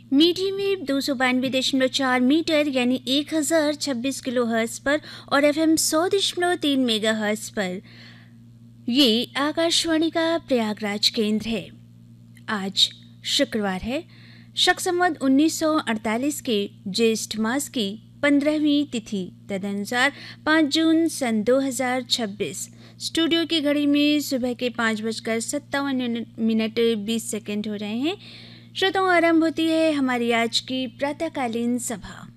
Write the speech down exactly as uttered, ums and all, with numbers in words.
Medium wave दो सौ बानवे दशमलव चार मीटर यानी एक हज़ार छब्बीस किलो हर्ट्ज पर और एफ एम सौ दशमलव तीन मेगा हर्ट्ज पर। ये आकाशवाणी का प्रयागराज केंद्र है। आज शुक्रवार है, शक संवत उन्नीस सौ अड़तालीस के ज्येष्ठ मास की पंद्रहवीं तिथि, तदनुसार पाँच जून सन दो हज़ार छब्बीस। स्टूडियो की घड़ी में सुबह के पाँच बजकर सत्तावन मिनट बीस सेकेंड हो रहे हैं। श्रोताओं, आरंभ होती है हमारी आज की प्रातःकालीन सभा।